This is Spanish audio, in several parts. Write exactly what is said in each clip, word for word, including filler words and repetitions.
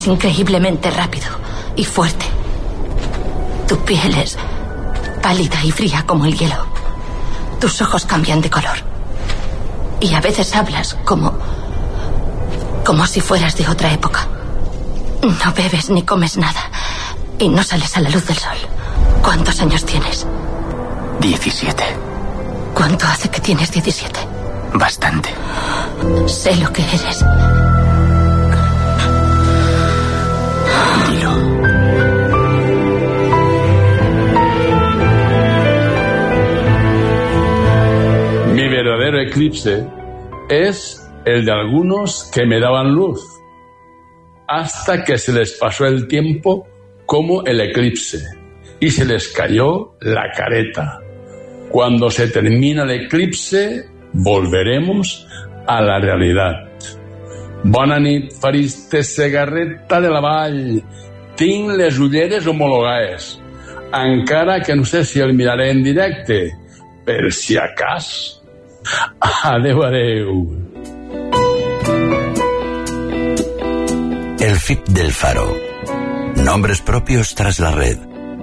increíblemente rápido y fuerte. Tu piel es pálida y fría como el hielo. Tus ojos cambian de color. Y a veces hablas como... como si fueras de otra época. No bebes ni comes nada. Y no sales a la luz del sol. ¿Cuántos años tienes? diecisiete. ¿Cuánto hace que tienes diecisiete? Bastante. Sé lo que eres. Dilo. Mi verdadero eclipse es el de algunos que me daban luz, hasta que se les pasó el tiempo como el eclipse y se les cayó la careta. Cuando se termina el eclipse, volveremos a la realidad. Bona nit, fariste Segarreta de la Vall. Tinc les ulleres homologades. Encara que no sé si el miraré en directe, per si acas. Adeu, adeu. El F I P del Faro. Nombres propios tras la red.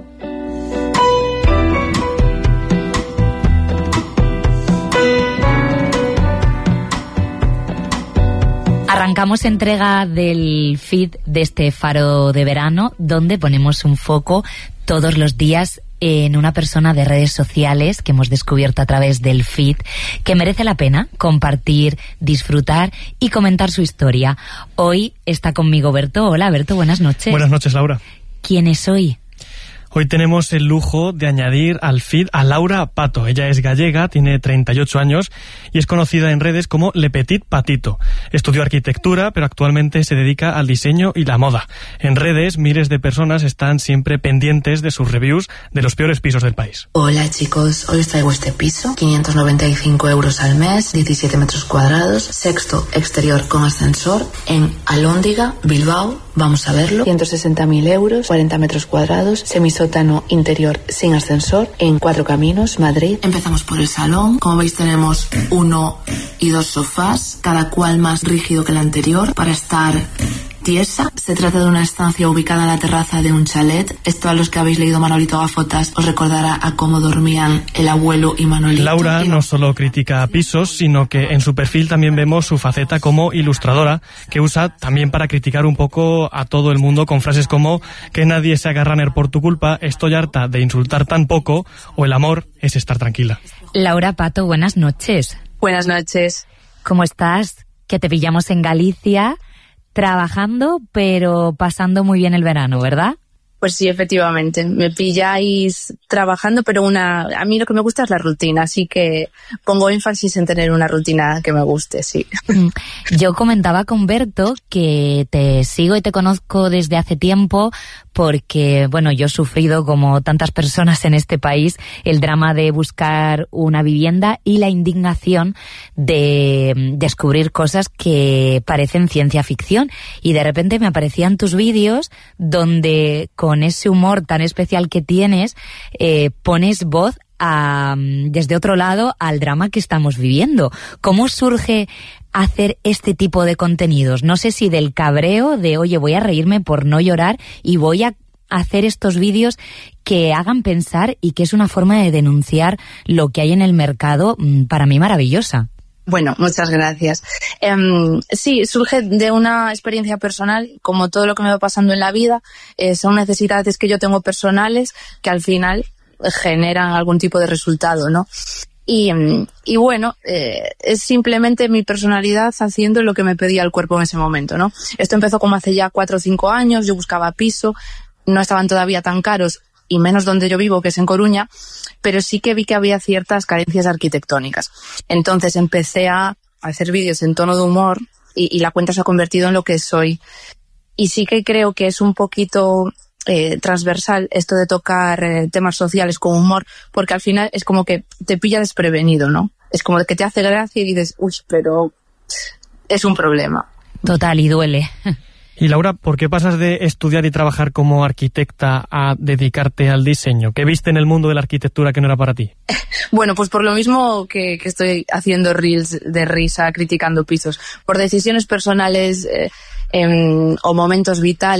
Arrancamos entrega del feed de este Faro de verano, donde ponemos un foco todos los días en una persona de redes sociales que hemos descubierto a través del feed, que merece la pena compartir, disfrutar y comentar su historia. Hoy está conmigo Berto. Hola Berto, buenas noches. Buenas noches, Laura. ¿Quién es hoy? Hoy tenemos el lujo de añadir al feed a Laura Pato. Ella es gallega, tiene treinta y ocho años y es conocida en redes como Le Petit Patito. Estudió arquitectura, pero actualmente se dedica al diseño y la moda. En redes, miles de personas están siempre pendientes de sus reviews de los peores pisos del país. Hola chicos, hoy os traigo este piso, quinientos noventa y cinco euros al mes, diecisiete metros cuadrados, sexto exterior con ascensor, en Alhóndiga, Bilbao. Vamos a verlo. ciento sesenta mil euros, cuarenta metros cuadrados, semisótano interior sin ascensor, en Cuatro Caminos, Madrid. Empezamos por el salón. Como veis tenemos uno y dos sofás, cada cual más rígido que el anterior, para estar tiesa. Se trata de una estancia ubicada en la terraza de un chalet. Esto, a los que habéis leído Manolito Gafotas, os recordará a cómo dormían el abuelo y Manolito. Laura no solo critica pisos, sino que en su perfil también vemos su faceta como ilustradora, que usa también para criticar un poco a todo el mundo con frases como que nadie se haga runner por tu culpa, estoy harta de insultar tan poco, o el amor es estar tranquila. Laura Pato, buenas noches. Buenas noches. ¿Cómo estás? Que te pillamos en Galicia, trabajando, pero pasando muy bien el verano, ¿verdad? Pues sí, efectivamente. Me pilláis trabajando, pero una a mí lo que me gusta es la rutina, así que pongo énfasis en tener una rutina que me guste, sí. Yo comentaba con Berto que te sigo y te conozco desde hace tiempo porque, bueno, yo he sufrido, como tantas personas en este país, el drama de buscar una vivienda y la indignación de descubrir cosas que parecen ciencia ficción. Y de repente me aparecían tus vídeos donde, con ese humor tan especial que tienes, eh, pones voz a, desde otro lado al drama que estamos viviendo. ¿Cómo surge hacer este tipo de contenidos? No sé si del cabreo de, oye, voy a reírme por no llorar y voy a hacer estos vídeos que hagan pensar, y que es una forma de denunciar lo que hay en el mercado, para mí maravillosa. Bueno, muchas gracias. Um, sí, surge de una experiencia personal, como todo lo que me va pasando en la vida. Eh, son necesidades que yo tengo personales que al final generan algún tipo de resultado, ¿no? Y, y bueno, eh, es simplemente mi personalidad haciendo lo que me pedía el cuerpo en ese momento, ¿no? Esto empezó como hace ya cuatro o cinco años. Yo buscaba piso, no estaban todavía tan caros, y menos donde yo vivo, que es en Coruña, pero sí que vi que había ciertas carencias arquitectónicas. Entonces empecé a hacer vídeos en tono de humor y, y la cuenta se ha convertido en lo que soy. Y sí que creo que es un poquito eh, transversal esto de tocar eh, temas sociales con humor, porque al final es como que te pilla desprevenido, ¿no? Es como que te hace gracia y dices, uy, pero es un problema. Total, y duele. Y Laura, ¿por qué pasas de estudiar y trabajar como arquitecta a dedicarte al diseño? ¿Qué viste en el mundo de la arquitectura que no era para ti? Bueno, pues por lo mismo que, que estoy haciendo reels de risa criticando pisos, por decisiones personales eh, eh, o momentos vitales.